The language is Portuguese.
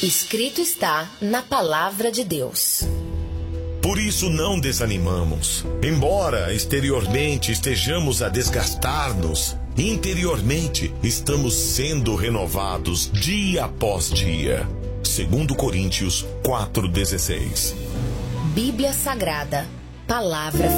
Escrito está na Palavra de Deus. Por isso não desanimamos. Embora exteriormente estejamos a desgastar-nos, interiormente estamos sendo renovados dia após dia. 2 Coríntios 4,16. Bíblia Sagrada, Palavra